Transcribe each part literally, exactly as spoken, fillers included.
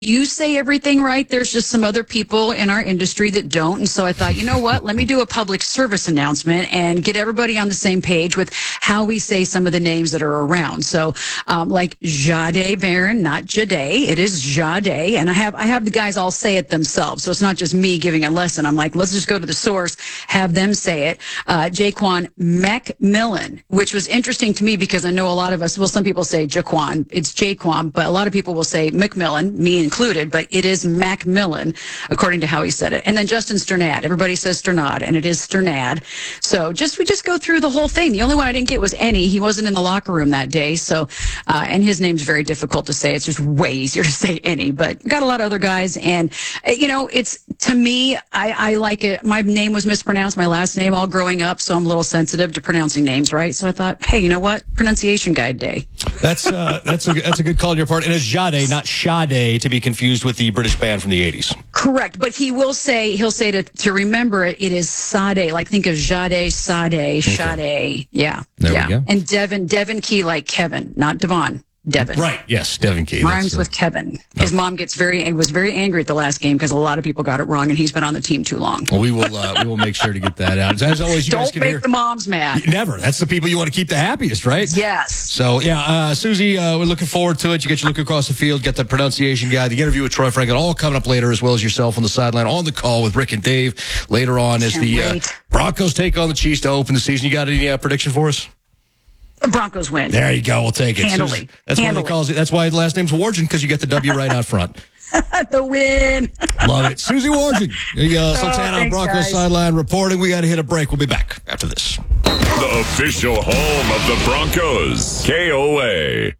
you say everything right. There's just some other people in our industry that don't. And so I thought, you know what? Let me do a public service announcement and get everybody on the same page with how we say some of the names that are around. So, um, like Jade Barron, not Jade. It is Jade. And I have, I have the guys all say it themselves. So it's not just me giving a lesson. I'm like, let's just go to the source, have them say it. Uh, Jaquan McMillan, which was interesting to me because I know a lot of us, well, some people say Jaquan. It's Jaquan, but a lot of people will say McMillan, me included, but it is Macmillan, according to how he said it. And then Justin Sternad. Everybody says Sternad, and it is Sternad. So just we just go through the whole thing. The only one I didn't get was Ennie. He wasn't in the locker room that day. So, uh, and his name's very difficult to say. It's just way easier to say Ennie, but got a lot of other guys. And, uh, you know, it's, to me, I, I like it. My name was mispronounced, my last name all growing up, so I'm a little sensitive to pronouncing names, right? So I thought, hey, you know what? Pronunciation Guide Day. That's, uh, that's a, that's a good call on your part. And it's Jade, not Sade, to be confused with the British band from the eighties. Correct, but he will say, he'll say to, to remember it, it is Sade, like think of Jade, Sade, Sade. Okay. Yeah. There yeah. we go. And Devin, Devin Key like Kevin, not Devon. Devin. Right, yes, Devin Key. Rhymes uh, with Kevin. His oh. mom gets very and was very angry at the last game because a lot of people got it wrong, and he's been on the team too long. Well, we will uh, we will make sure to get that out. As always, you Don't guys can make hear, the moms mad. Never. That's the people you want to keep the happiest, right? Yes. So, yeah, uh, Susie, uh, we're looking forward to it. You get your look across the field, get the pronunciation guide, the interview with Troy Franklin, all coming up later, as well as yourself on the sideline, on the call with Rick and Dave later on as Can't the uh, Broncos take on the Chiefs to open the season. You got any uh, prediction for us? The Broncos win. There you go. We'll take it. Handily. Susie, that's Handily. why they calls it. That's why the last name's Wargin, because you get the W right out front. The win. Love it. Susie Wargin, the uh, Sultana oh, thanks, Broncos guys. sideline reporting. We got to hit a break. We'll be back after this. The official home of the Broncos, K O A.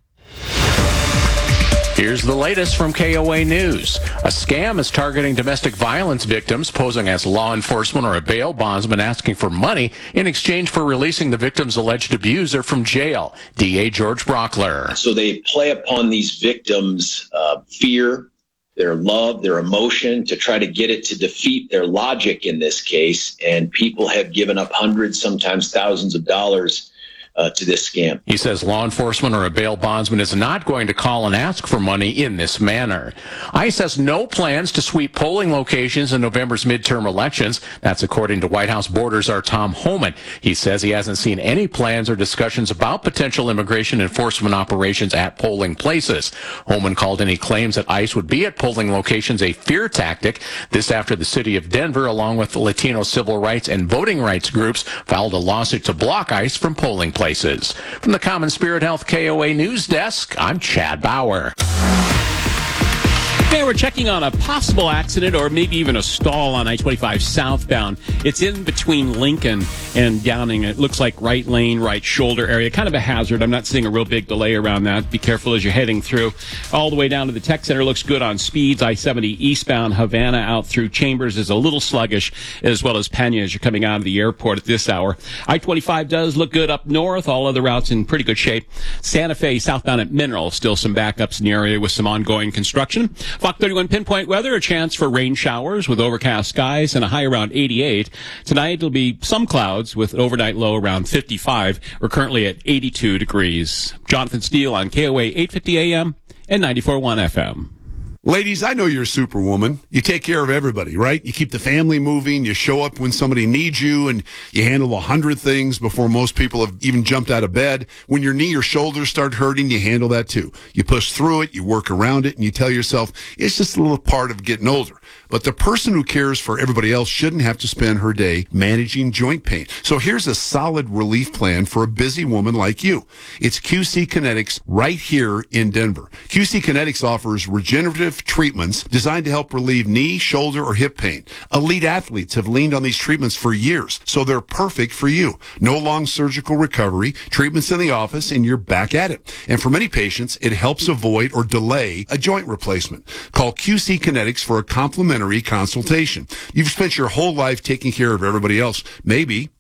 Here's the latest from K O A News. A scam is targeting domestic violence victims, posing as law enforcement or a bail bondsman asking for money in exchange for releasing the victim's alleged abuser from jail. D A George Brockler. So they play upon these victims' uh, fear, their love, their emotion to try to get it to defeat their logic in this case. And people have given up hundreds, sometimes thousands of dollars Uh, to this scam. He says law enforcement or a bail bondsman is not going to call and ask for money in this manner. ICE has no plans to sweep polling locations in November's midterm elections. That's according to White House border czar Tom Homan. He says he hasn't seen any plans or discussions about potential immigration enforcement operations at polling places. Homan called any claims that ICE would be at polling locations a fear tactic. This after the city of Denver, along with Latino civil rights and voting rights groups, filed a lawsuit to block ICE from polling places. Places. From the Common Spirit Health K O A News Desk, I'm Chad Bauer. They were checking on a possible accident or maybe even a stall on I twenty-five southbound. It's in between Lincoln and Downing. It looks like right lane, right shoulder area. Kind of a hazard. I'm not seeing a real big delay around that. Be careful as you're heading through. All the way down to the Tech Center looks good on speeds. I seventy eastbound Havana out through Chambers is a little sluggish, as well as Pena as you're coming out of the airport at this hour. I twenty-five does look good up north. All other routes in pretty good shape. Santa Fe southbound at Mineral. Still some backups in the area with some ongoing construction. Fox thirty-one pinpoint weather, a chance for rain showers with overcast skies and a high around eighty-eight. Tonight it'll be some clouds with an overnight low around fifty-five. We're currently at eighty-two degrees. Jonathan Steele on K O A eight fifty A M and ninety-four point one F M. Ladies, I know you're a superwoman. You take care of everybody, right? You keep the family moving. You show up when somebody needs you, and you handle a hundred things before most people have even jumped out of bed. When your knee or shoulders start hurting, you handle that too. You push through it, you work around it, and you tell yourself, it's just a little part of getting older. But the person who cares for everybody else shouldn't have to spend her day managing joint pain. So here's a solid relief plan for a busy woman like you. It's Q C Kinetics right here in Denver. Q C Kinetics offers regenerative treatments designed to help relieve knee, shoulder, or hip pain. Elite athletes have leaned on these treatments for years, so they're perfect for you. No long surgical recovery, treatments in the office, and you're back at it. And for many patients, it helps avoid or delay a joint replacement. Call Q C Kinetics for a complimentary consultation. You've spent your whole life taking care of everybody else. Maybe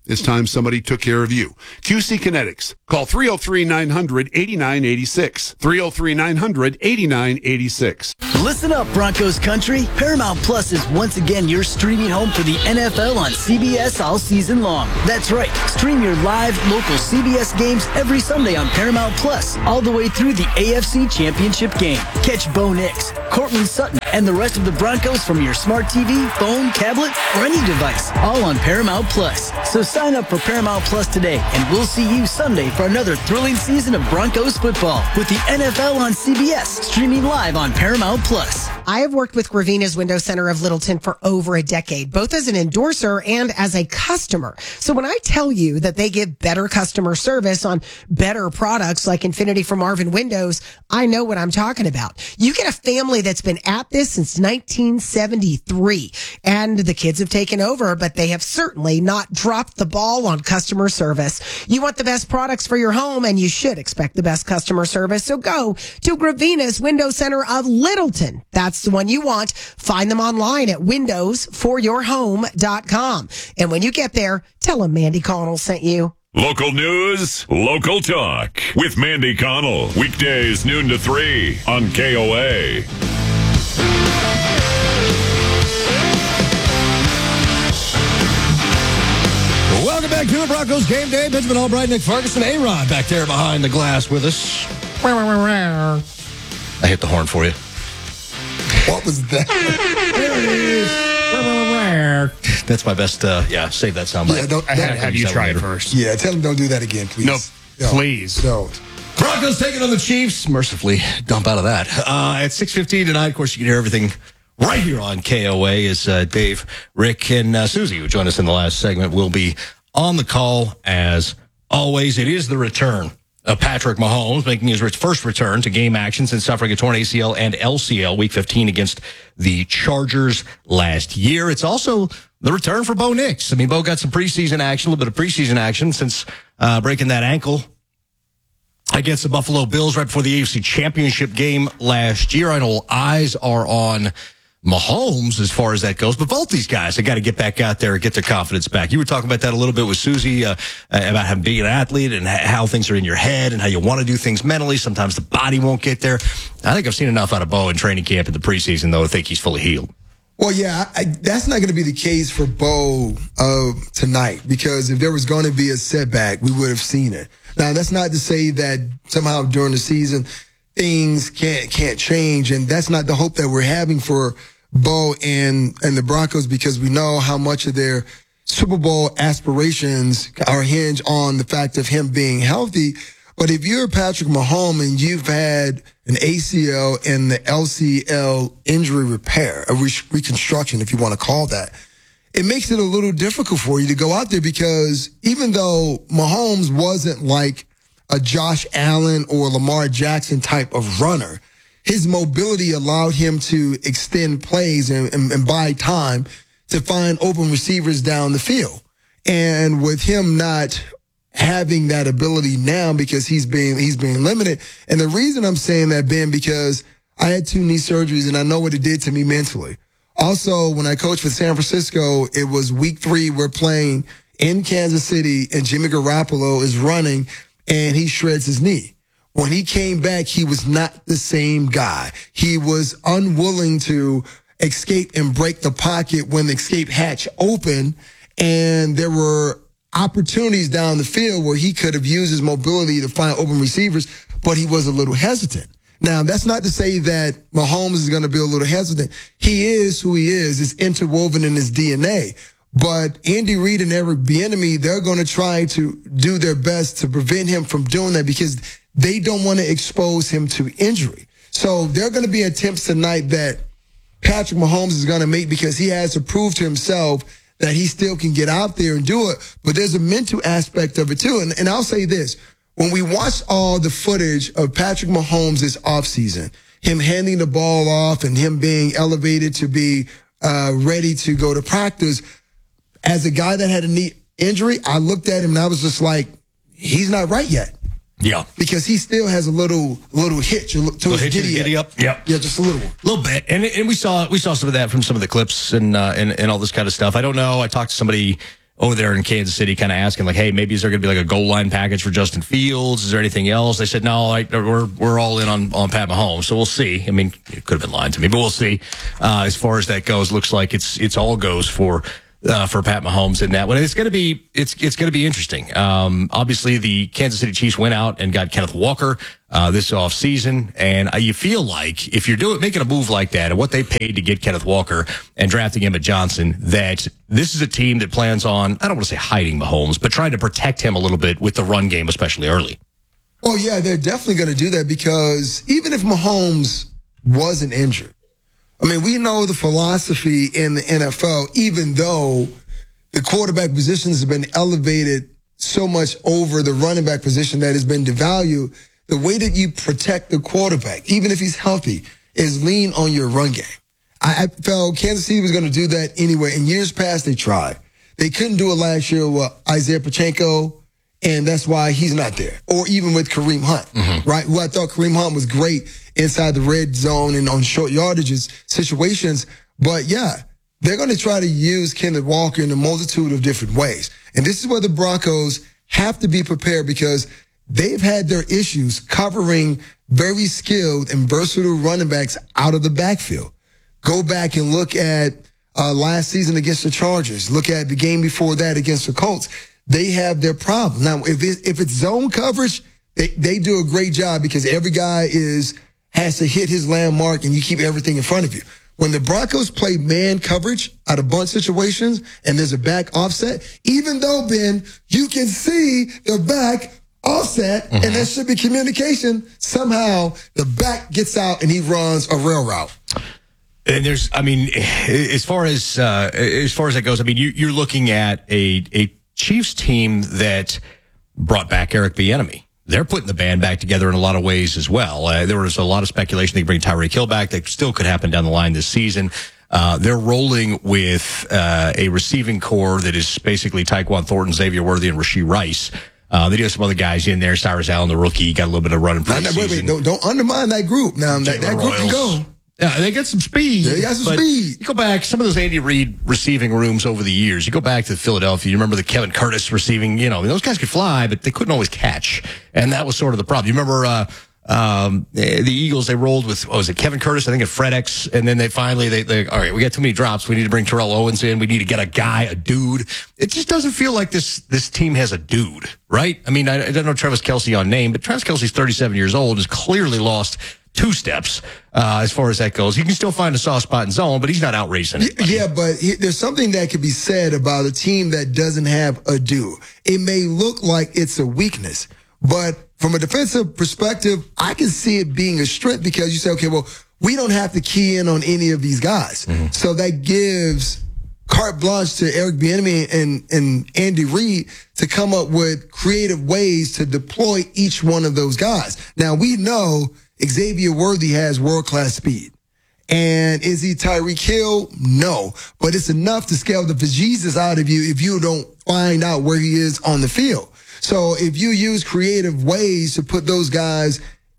It's time somebody took care of you. Q C Kinetics. Call three oh three, nine hundred, eighty-nine eighty-six. three oh three, nine hundred, eighty-nine eighty-six. Listen up, Broncos country. Paramount Plus is once again your streaming home for the N F L on C B S all season long. That's right. Stream your live local C B S games every Sunday on Paramount Plus, all the way through the A F C Championship game. Catch Bo Nix, Cortland Sutton, and the rest of the Broncos from your smart T V, phone, tablet, or any device, all on Paramount Plus. So sign up for Paramount Plus today, and we'll see you Sunday for another thrilling season of Broncos football with the N F L on C B S, streaming live on Paramount Plus. I have worked with Gravina's Window Center of Littleton for over a decade, both as an endorser and as a customer. So when I tell you that they give better customer service on better products like Infinity from Marvin Windows, I know what I'm talking about. You get a family that's been at this since nineteen seventy-three, and the kids have taken over, but they have certainly not dropped the ball on customer service. You want the best products for your home, and you should expect the best customer service. So go to Gravina's Window Center of Littleton. That's the one you want. Find them online at windows for your home dot com. And when you get there, tell them Mandy Connell sent you. Local news, local talk with Mandy Connell. Weekdays noon to three on K O A. Welcome back to the Broncos Game Day. Benjamin Albright, Nick Ferguson, A-Rod back there behind the glass with us. I hit the horn for you. What was that? There it is. That's my best, uh, yeah, save that sound bite. Yeah, don't, I had to have you try it first. Yeah, tell them don't do that again, please. No, No, please. Don't. Broncos taking on the Chiefs. Mercifully, dump out of that. Uh, at six fifteen tonight, of course, you can hear everything right here on K O A as uh, Dave, Rick, and uh, Susie, who joined us in the last segment, will be on the call as always. It is the return of Patrick Mahomes, making his first return to game action since suffering a torn A C L and L C L week fifteen against the Chargers last year. It's also the return for Bo Nix. I mean, Bo got some preseason action, a little bit of preseason action since uh, breaking that ankle against the Buffalo Bills right before the A F C Championship game last year. I know all eyes are on Mahomes as far as that goes, but both these guys have got to get back out there and get their confidence back. You were talking about that a little bit with Susie, uh, about him being an athlete and how things are in your head and how you want to do things mentally. Sometimes the body won't get there. I think I've seen enough out of Bo in training camp in the preseason, though, to think he's fully healed. Well, yeah, I, that's not going to be the case for Bo uh, tonight, because if there was going to be a setback, we would have seen it. Now, that's not to say that somehow during the season things can't can't change, and that's not the hope that we're having for Bo and and the Broncos, because we know how much of their Super Bowl aspirations are hinged on the fact of him being healthy. But if you're Patrick Mahomes and you've had an A C L and the L C L injury repair, a re- reconstruction, if you want to call that, it makes it a little difficult for you to go out there, because even though Mahomes wasn't like a Josh Allen or Lamar Jackson type of runner, his mobility allowed him to extend plays and, and, and buy time to find open receivers down the field. And with him not having that ability now, because he's being he's being limited. And the reason I'm saying that, Ben, because I had two knee surgeries and I know what it did to me mentally. Also, when I coached for San Francisco, it was week three. We're playing in Kansas City and Jimmy Garoppolo is running and he shreds his knee. When he came back, he was not the same guy. He was unwilling to escape and break the pocket when the escape hatch opened, and there were opportunities down the field where he could have used his mobility to find open receivers, but he was a little hesitant. Now, that's not to say that Mahomes is going to be a little hesitant. He is who he is. It's interwoven in his D N A. But Andy Reid and Eric Bieniemy, they're going to try to do their best to prevent him from doing that, because they don't want to expose him to injury. So there are going to be attempts tonight that Patrick Mahomes is going to make, because he has to prove to himself that he still can get out there and do it. But there's a mental aspect of it too. And, and I'll say this. When we watched all the footage of Patrick Mahomes this offseason, him handing the ball off and him being elevated to be uh, ready to go to practice, as a guy that had a knee injury, I looked at him and I was just like, he's not right yet. Yeah. Because he still has a little little hitch to little his hitch giddy, giddy up. Yep. Yeah, just a little one. A little bit. And and we saw we saw some of that from some of the clips and uh, and, and all this kind of stuff. I don't know. I talked to somebody over there in Kansas City, kind of asking like, hey, maybe is there going to be like a goal line package for Justin Fields? Is there anything else? They said, no, like, we're we're all in on, on Pat Mahomes. So we'll see. I mean, it could have been lying to me, but we'll see. Uh, as far as that goes, looks like it's it's all goes for uh, for Pat Mahomes in that one. It's going to be it's it's going to be interesting. Um, obviously, the Kansas City Chiefs went out and got Kenneth Walker uh, this offseason, and uh, you feel like if you're doing making a move like that and what they paid to get Kenneth Walker and drafting him at Johnson, that this is a team that plans on, I don't want to say hiding Mahomes, but trying to protect him a little bit with the run game, especially early. Oh, yeah, they're definitely going to do that because even if Mahomes wasn't injured, I mean, we know the philosophy in the N F L, even though the quarterback positions have been elevated so much over the running back position that has been devalued, the way that you protect the quarterback, even if he's healthy, is lean on your run game. I, I felt Kansas City was going to do that anyway. In years past, they tried. They couldn't do it last year with Isaiah Pacheco, and that's why he's not there. Or even with Kareem Hunt, mm-hmm. right? Who I thought Kareem Hunt was great inside the red zone and on short yardages situations. But yeah, they're going to try to use Kenneth Walker in a multitude of different ways. And this is where the Broncos have to be prepared because they've had their issues covering very skilled and versatile running backs out of the backfield. Go back and look at uh, last season against the Chargers. Look at the game before that against the Colts. They have their problem. Now, if it, if it's zone coverage, they, they do a great job because every guy is has to hit his landmark and you keep everything in front of you. When the Broncos play man coverage out of bunch situations and there's a back offset, even though, Ben, you can see the back offset mm-hmm. and there should be communication, somehow the back gets out and he runs a rail route. And there's, I mean, as far as uh, as far as that goes, I mean, you, you're looking at a a Chiefs team that brought back Eric Bieniemy. They're putting the band back together in a lot of ways as well. Uh, there was a lot of speculation they bring Tyreek Hill back. That still could happen down the line this season. Uh, they're rolling with uh, a receiving core that is basically Tyquan Thornton, Xavier Worthy, and Rashee Rice. Uh, they do have some other guys in there. Cyrus Allen, the rookie, got a little bit of running for the season. Wait, wait, don't, don't undermine that group. Now, that, that group can go. Yeah, they got some speed. They got some speed. You go back, some of those Andy Reid receiving rooms over the years. You go back to Philadelphia, you remember the Kevin Curtis receiving, you know, those guys could fly, but they couldn't always catch. And that was sort of the problem. You remember uh, um, the Eagles, they rolled with, what was it, Kevin Curtis, I think at FredEx, and then they finally, they, they, all right, we got too many drops. We need to bring Terrell Owens in. We need to get a guy, a dude. It just doesn't feel like this this team has a dude, right? I mean, I, I don't know Travis Kelce on name, but Travis Kelce's thirty-seven years old, has clearly lost two steps uh, as far as that goes. You can still find a soft spot in zone, but he's not outracing it. Yeah, but he, there's something that could be said about a team that doesn't have a dude. It may look like it's a weakness, but from a defensive perspective, I can see it being a strength because you say, okay, well, we don't have to key in on any of these guys. Mm-hmm. So that gives carte blanche to Eric Bieniemy and, and Andy Reid to come up with creative ways to deploy each one of those guys. Now, we know Xavier Worthy has world-class speed. And is he Tyreek Hill? No. But it's enough to scale the bejesus out of you if you don't find out where he is on the field. So if you use creative ways to put those guys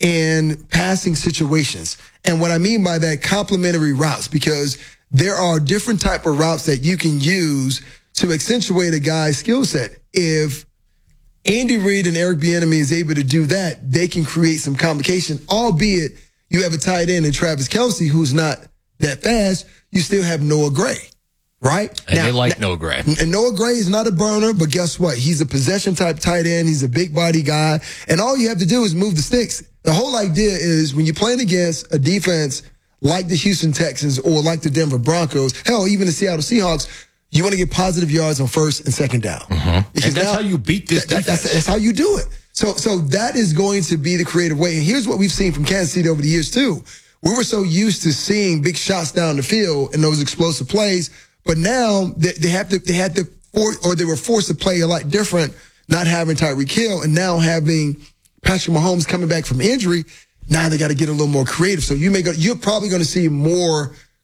in passing situations, and what I mean by that, complementary routes, because there are different type of routes that you can use to accentuate a guy's skill set. If Andy Reid and Eric Bieniemy is able to do that, they can create some complication, albeit you have a tight end in Travis Kelce who's not that fast. You still have Noah Gray, right? And now, they like now, Noah Gray. And Noah Gray is not a burner, but guess what? He's a possession type tight end. He's a big body guy. And all you have to do is move the sticks. The whole idea is when you're playing against a defense like the Houston Texans or like the Denver Broncos, hell, even the Seattle Seahawks, you want to get positive yards on first and second down. Mm-hmm. Because and that's now, how you beat this that, defense. That's, that's how you do it. So, so that is going to be the creative way. And here's what we've seen from Kansas City over the years, too. We were so used to seeing big shots down the field and those explosive plays, but now they, they have to, they had to, for, or they were forced to play a lot different, not having Tyreek Hill and now having Patrick Mahomes coming back from injury. Now they got to get a little more creative. So you may go, you're probably going to see more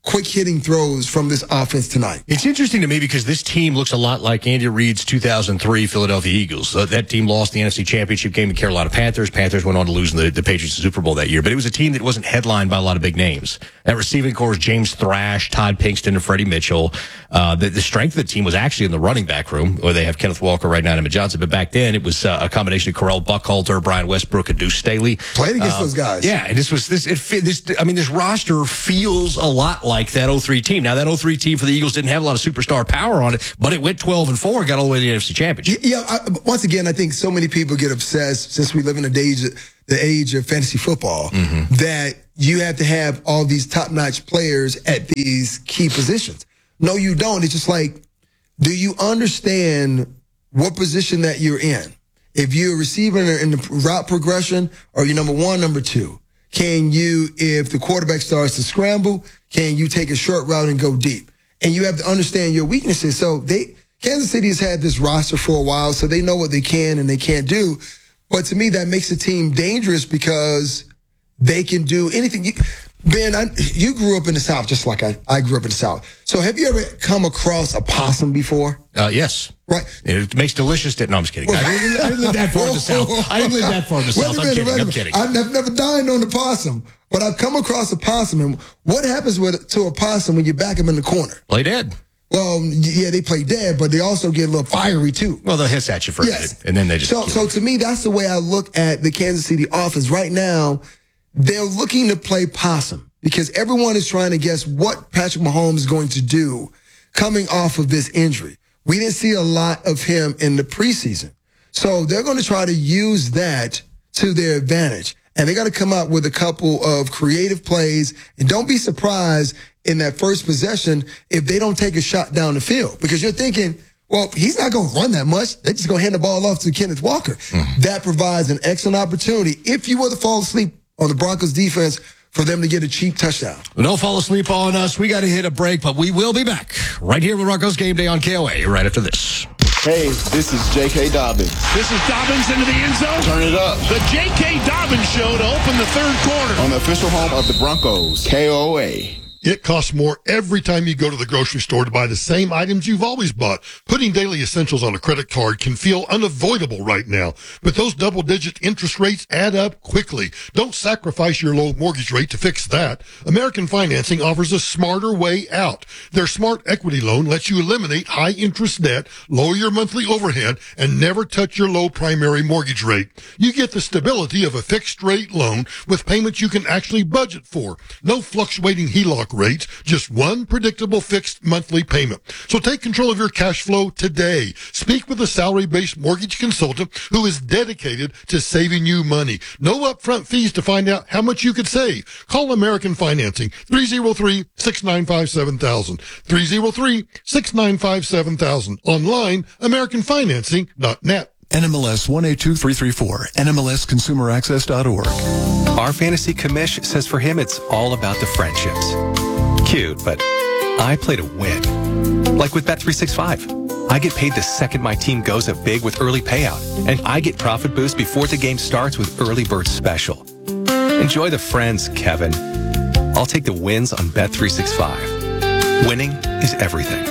quick hitting throws from this offense tonight. It's interesting to me because this team looks a lot like Andy Reid's two thousand three Philadelphia Eagles. Uh, that team lost the N F C Championship game to Carolina Panthers. Panthers went on to lose in the, the Patriots Super Bowl that year, but it was a team that wasn't headlined by a lot of big names. That receiving core is James Thrash, Todd Pinkston, and Freddie Mitchell. Uh, the, the strength of the team was actually in the running back room, where they have Kenneth Walker right now and Emmitt Johnson, but back then it was uh, a combination of Correll Buckhalter, Brian Westbrook, and Deuce Staley. Played against uh, those guys. Yeah, and this was this. It fit, this. I mean, this roster feels a lot like that oh three team. Now, that oh three team for the Eagles didn't have a lot of superstar power on it, but it went twelve and four and got all the way to the N F C Championship. Yeah, I, once again, I think so many people get obsessed since we live in the age, the age of fantasy football, mm-hmm. that you have to have all these top-notch players at these key positions. No, you don't. It's just like, do you understand what position that you're in? If you're a receiver in the route progression, or you're number one, number two. Can you, if the quarterback starts to scramble, can you take a short route and go deep? And you have to understand your weaknesses. So they, Kansas City has had this roster for a while, so they know what they can and they can't do. But to me, that makes the team dangerous because they can do anything. You, Ben, I, you grew up in the South just like I, I grew up in the South. So have you ever come across a possum before? Uh, yes. Right. It makes delicious. No, I'm just kidding. I didn't, I didn't live that far in the South. I didn't live that far in the South. I'm kidding. I'm kidding. I've never dined on a possum, but I've come across a possum. And what happens with to a possum when you back them in the corner? Play dead. Well, yeah, they play dead, but they also get a little fiery too. Well, they'll hiss at you for yes. a minute, and then they just. So, so to me, that's the way I look at the Kansas City offense right now. They're looking to play possum because everyone is trying to guess what Patrick Mahomes is going to do coming off of this injury. We didn't see a lot of him in the preseason. So they're going to try to use that to their advantage. And they got to come up with a couple of creative plays. And don't be surprised in that first possession if they don't take a shot down the field. Because you're thinking, well, he's not going to run that much. They're just going to hand the ball off to Kenneth Walker. Mm-hmm. That provides an excellent opportunity, if you were to fall asleep on the Broncos defense, for them to get a cheap touchdown. Well, don't fall asleep on us. We got to hit a break, but we will be back right here with Broncos Game Day on K O A right after this. Hey, this is J K. Dobbins. This is Dobbins into the end zone. Turn it up. The J K. Dobbins Show to open the third quarter. On the official home of the Broncos, K O A. It costs more every time you go to the grocery store to buy the same items you've always bought. Putting daily essentials on a credit card can feel unavoidable right now, but those double-digit interest rates add up quickly. Don't sacrifice your low mortgage rate to fix that. American Financing offers a smarter way out. Their Smart Equity Loan lets you eliminate high-interest debt, lower your monthly overhead, and never touch your low primary mortgage rate. You get the stability of a fixed-rate loan with payments you can actually budget for. No fluctuating H E L O C rates, just one predictable fixed monthly payment. So take control of your cash flow today. Speak with a salary-based mortgage consultant who is dedicated to saving you money. No upfront fees to find out how much you could save. Call American Financing, three oh three, six nine five, seven thousand, three oh three, six nine five, seven thousand. Online, american financing dot net. N M L S one eight two three three four, N M L S consumer access dot org. Our fantasy commish says for him it's all about the friendships. Cute, but I play to win. Like with Bet three sixty-five. I get paid the second my team goes up big with early payout, and I get profit boost before the game starts with Early Bird Special. Enjoy the friends, Kevin. I'll take the wins on Bet three sixty-five. Winning is everything.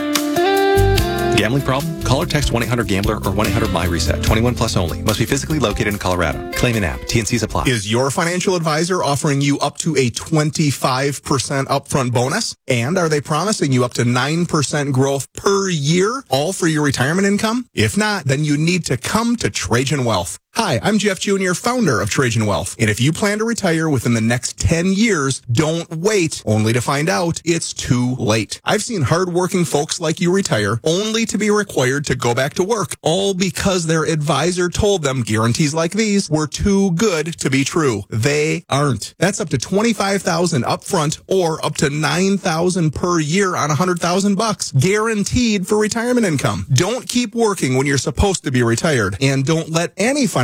Gambling problem? Call or text one eight hundred gambler or one eight hundred my reset. twenty-one plus only. Must be physically located in Colorado. Claim an app. T N Cs apply. Is your financial advisor offering you up to a twenty-five percent upfront bonus? And are they promising you up to nine percent growth per year, all for your retirement income? If not, then you need to come to Trajan Wealth. Hi, I'm Jeff Junior, founder of Trajan Wealth. And if you plan to retire within the next ten years, don't wait only to find out it's too late. I've seen hardworking folks like you retire only to be required to go back to work, all because their advisor told them guarantees like these were too good to be true. They aren't. That's up to twenty-five thousand dollars upfront or up to nine thousand dollars per year on one hundred thousand bucks, guaranteed for retirement income. Don't keep working when you're supposed to be retired, and don't let any financial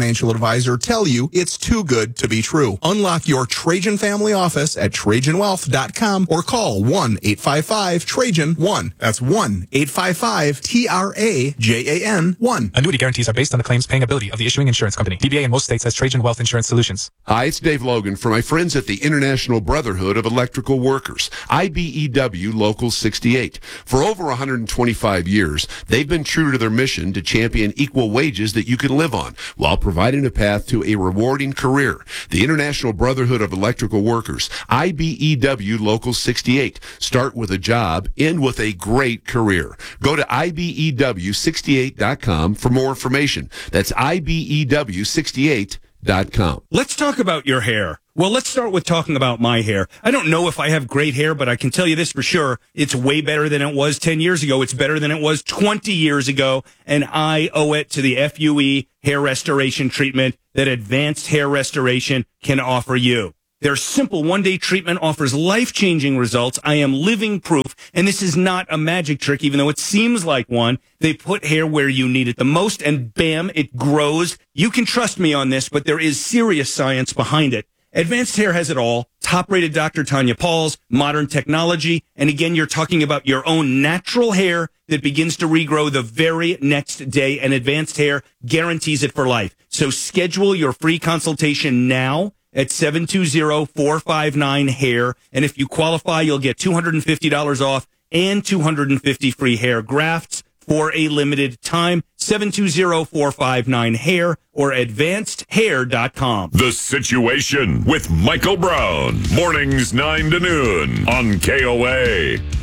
financial advisor tell you it's too good to be true. Unlock your Trajan family office at Trajan Wealth dot com or call one eight five five Trajan one. That's one eight five five T R A J A N one. Annuity guarantees are based on the claims paying ability of the issuing insurance company. D B A in most states has Trajan Wealth Insurance Solutions. Hi, it's Dave Logan for my friends at the International Brotherhood of Electrical Workers, I B E W Local sixty-eight. For over one hundred twenty-five years, they've been true to their mission to champion equal wages that you can live on while providing a path to a rewarding career. The International Brotherhood of Electrical Workers, I B E W Local sixty-eight. Start with a job, end with a great career. Go to I B E W sixty-eight dot com for more information. That's I B E W sixty-eight dot com. Let's talk about your hair. Well, let's start with talking about my hair. I don't know if I have great hair, but I can tell you this for sure. It's way better than it was ten years ago. It's better than it was twenty years ago. And I owe it to the F U E hair restoration treatment that Advanced Hair Restoration can offer you. Their simple one-day treatment offers life-changing results. I am living proof, and this is not a magic trick, even though it seems like one. They put hair where you need it the most, and bam, it grows. You can trust me on this, but there is serious science behind it. Advanced Hair has it all. Top-rated Doctor Tanya Pauls, modern technology, and again, you're talking about your own natural hair that begins to regrow the very next day, and Advanced Hair guarantees it for life. So schedule your free consultation now at seven two zero, four five nine, hair. And if you qualify, you'll get two hundred fifty dollars off and two hundred fifty free hair grafts for a limited time. seven two zero, four five nine, hair or advanced hair dot com. The Situation with Michael Brown. Mornings nine to noon on K O A.